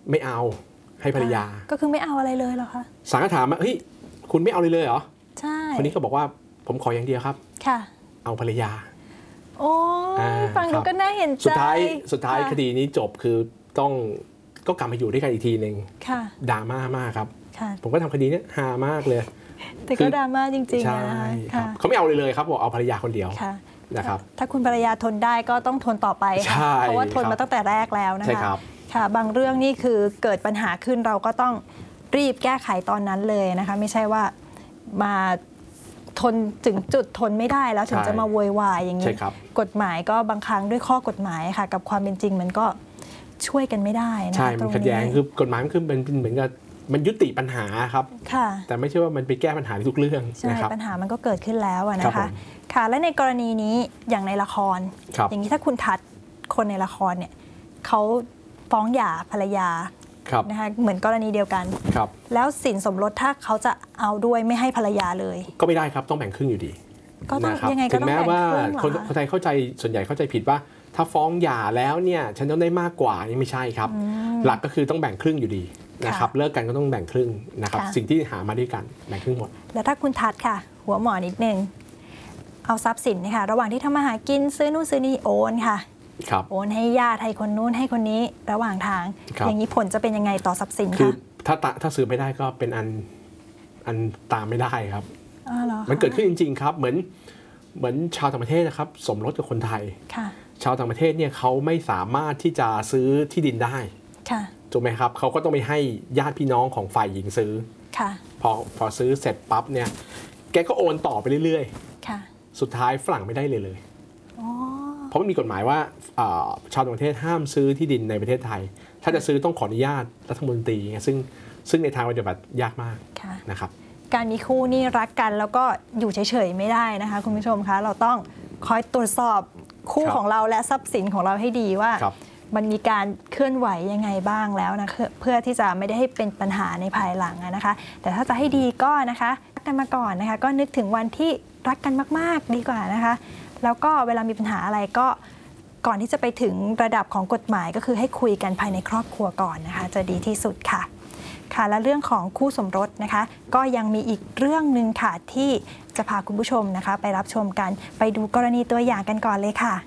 ไม่เอาให้ภรรยาก็คือไม่เอาอะไรเลยเหรอคะศาลก็ถามว่าเฮ้ยคุณไม่เอาเลยเหรอใช่คนนี้ก็บอกว่าผมขออย่างเดียวครับค่ะเอาภรรยาโอ้ฟังดูก็น่าเห็นใจสุดท้ายคดีนี้จบคือก็กลับมาอยู่ด้วยกันอีกทีหนึ่งดราม่ามากครับผมก็ทำคดีนี้ฮามากเลยแต่ก็ดราม่าจริงๆใช่ครับเขาไม่เอาเลยครับบอกเอาภรรยาคนเดียวนะครับถ้าคุณภรรยาทนได้ก็ต้องทนต่อไปค่ะเพราะว่าทนมาตั้งแต่แรกแล้วนะคะค่ะบางเรื่องนี่คือเกิดปัญหาขึ้นเราก็ต้องรีบแก้ไขตอนนั้นเลยนะคะไม่ใช่ว่ามาทนถึงจุดทนไม่ได้แล้วถึงจะมาโวยวายอย่างนี้กฎหมายก็บางครั้งด้วยข้อกฎหมายค่ะกับความเป็นจริงมันก็ช่วยกันไม่ได้นะใช่มันขัดแย้งคือกฎหมายมันคือเป็นเหมือนกับมันยุติปัญหาครับแต่ไม่ใช่ว่ามันไปแก้ปัญหาทุกเรื่องใช่ปัญหามันก็เกิดขึ้นแล้วนะคะค่ะและในกรณีนี้อย่างในละครอย่างนี้ถ้าคุณทัดคนในละครเนี่ยเขาฟ้องหย่าภรรยานะคะเหมือนกรณีเดียวกันแล้วสินสมรสถ้าเขาจะเอาด้วยไม่ให้ภรรยาเลยก็ไม่ได้ครับต้องแบ่งครึ่งอยู่ดีก็ต้องยังไงก็ต้องแบ่งครึ่งถึงแม้ว่าคนไทยเข้าใจส่วนใหญ่เข้าใจผิดว่าถ้าฟ้องหย่าแล้วเนี่ยฉันต้องได้มากกว่านี่ไม่ใช่ครับหลักก็คือต้องแบ่งครึ่งอยู่ดีนะครับเลิกกันก็ต้องแบ่งครึ่งนะครับสิ่งที่หามาด้วยกันแบ่งครึ่งหมดแล้วถ้าคุณทัดค่ะหัวหมอนิดนึงเอาทรัพย์สินนะคะระหว่างที่ทำมาหากินซื้อนู่นซื้อนี่โอนค่ะโอนให้ญาติให้คนนู้นให้คนนี้ระหว่างทางอย่างนี้ผลจะเป็นยังไงต่อทรัพย์สินคะคือถ้าซื้อไม่ได้ก็เป็นอันตามไม่ได้ครับมันเกิดขึ้นจริงๆครับเหมือนชาวต่างประเทศนะครับสมรสกับคนไทยชาวต่างประเทศเนี่ยเขาไม่สามารถที่จะซื้อที่ดินได้ถูกไหมครับเขาก็ต้องไปให้ญาติพี่น้องของฝ่ายหญิงซื้อพอซื้อเสร็จปั๊บเนี่ยแกก็โอนต่อไปเรื่อยๆสุดท้ายฝรั่งไม่ได้เลยเพราะมันมีกฎหมายว่าชาวต่างประเทศห้ามซื้อที่ดินในประเทศไทยถ้าจะซื้อต้องขออนุญาตรัฐมนตรีซึ่งในทางปฏิบัติยากมากนะครับการมีคู่นี่รักกันแล้วก็อยู่เฉยๆไม่ได้นะคะคุณผู้ชมคะเราต้องคอยตรวจสอบคู่ของเราและทรัพย์สินของเราให้ดีว่ามันมีการเคลื่อนไหวยังไงบ้างแล้วนะเพื่อที่จะไม่ได้ให้เป็นปัญหาในภายหลังนะคะแต่ถ้าจะให้ดีก็นะคะรักกันมาก่อนนะคะก็นึกถึงวันที่รักกันมากๆดีกว่านะคะแล้วก็เวลามีปัญหาอะไรก็ก่อนที่จะไปถึงระดับของกฎหมายก็คือให้คุยกันภายในครอบครัวก่อนนะคะจะดีที่สุดค่ะค่ะและเรื่องของคู่สมรสนะคะก็ยังมีอีกเรื่องหนึ่งค่ะที่จะพาคุณผู้ชมนะคะไปรับชมกันไปดูกรณีตัวอย่างกันก่อนเลยค่ะ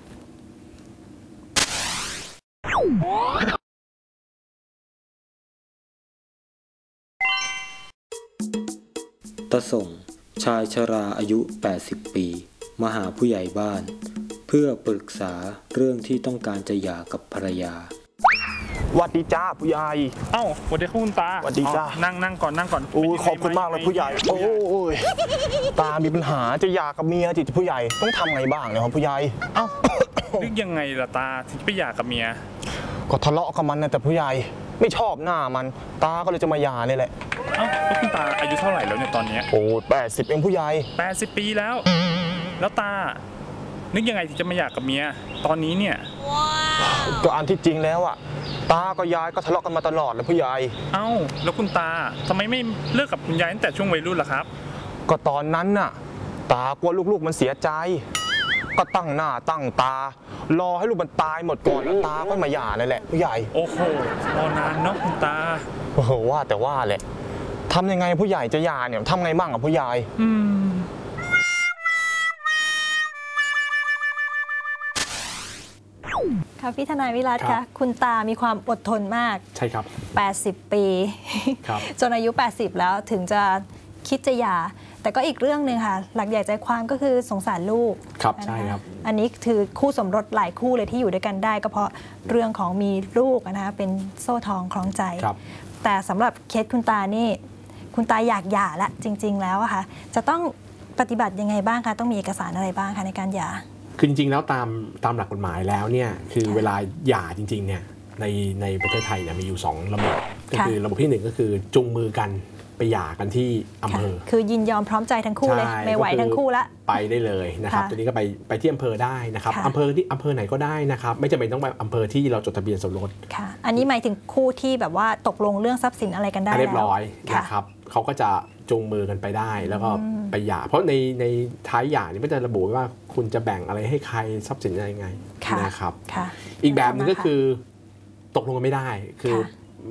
ตาส่งชายชราอายุ80ปีมาหาผู้ใหญ่บ้านเพื่อปรึกษาเรื่องที่ต้องการจะหย่ากับภรรยาสวัสดีจ้าผู้ใหญ่เอ้าสวัสดีคุณตาสวัสดีจ้านั่งก่อนโอ้ขอบคุณมากเลยผู้ใหญ่โอ้ยตามีปัญหาจะหย่ากับเมียจิตผู้ใหญ่ต้องทำไงบ้างเนี่ยครับผู้ใหญ่เอ้านึกยังไงล่ะตาถึงไปหย่ากับเมียก็ทะเลาะกับมันนะแต่ผู้ใหญ่ไม่ชอบหน้ามันตาก็เลยจะมาหย่าเลยแหละเอ้าแล้วคุณตาอายุเท่าไหร่แล้วเนี่ยตอนนี้โอ้80เองผู้ใหญ่ 80ปีแล้วตานึกยังไงถึงจะมาหย่ากับเมียตอนนี้เนี่ยก็อันที่จริงแล้วอะตากับยายก็ทะเลาะกันมาตลอดเลยผู้ใหญ่เอ้าแล้วคุณตาทำไมไม่เลิกกับคุณยายตั้งแต่ช่วงวัยรุ่นล่ะครับก็ตอนนั้นน่ะตากลัวลูกๆมันเสียใจก็ตั้งหน้าตั้งตารอให้ลูกมันตายหมดก่อนแล้วตาก็มาหย่าเลยแหละผู้ใหญ่โอ้โหรอนานเนาะคุณตาโอ้โหว่าแต่ว่าแหละทำยังไงผู้ใหญ่จะหย่าเนี่ยทำไงบ้างกับผู้ใหญ่ค่ะพี่ทนายวิรัตคะคุณตามีความอดทนมากใช่ครับ 80ปีจนอายุ80แล้วถึงจะคิดจะหย่าแต่ก็อีกเรื่องหนึ่งค่ะหลักใหญ่ใจความก็คือสงสารลูกครับใช่ครับอันนี้คือคู่สมรสหลายคู่เลยที่อยู่ด้วยกันได้ก็เพราะเรื่องของมีลูกนะคะเป็นโซ่ทองคล้องใจแต่สำหรับเคสคุณตานี่คุณตาอยากหย่าละจริงๆแล้วอะค่ะจะต้องปฏิบัติยังไงบ้างคะต้องมีเอกสารอะไรบ้างคะในการหย่าคือจริงๆแล้วตามหลักกฎหมายแล้วเนี่ยคือเวลาหย่าจริงๆเนี่ยในประเทศไทยเนี่ยมีอยู่2ระบบก็คือระบบที่1ก็คือจูงมือกันไปหย่ากันที่อำเภอคือยินยอมพร้อมใจทั้งคู่เลยไม่ไหวทั้งคู่ละไปได้เลยนะครับตัวนี้ก็ไปที่อำเภอได้นะครับอำเภอไหนก็ได้นะครับไม่จำเป็นต้องไปอำเภอที่เราจดทะเบียนสมรสค่ะอันนี้หมายถึงคู่ที่แบบว่าตกลงเรื่องทรัพย์สินอะไรกันได้เรียบร้อยนะครับเขาก็จะจูงมือกันไปได้แล้วก็ไปหย่าเพราะในท้ายหย่านี่ไม่ได้ระบุว่าคุณจะแบ่งอะไรให้ใครทรัพย์สินอะไรยังไงนะครับอีกแบบนึงก็คือตกลงกันไม่ได้คือ